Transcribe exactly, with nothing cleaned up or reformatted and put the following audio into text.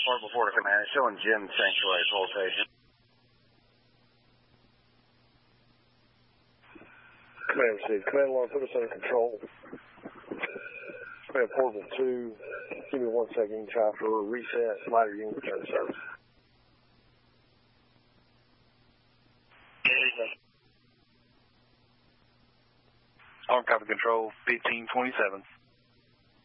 Portable Border Command. It's showing Jim Sanctuary pole station. Command received. Command one, put us under control. Command Portable two, give me one second, chopper, reset, ladder unit, return to service. Arm copy control, fifteen twenty-seven.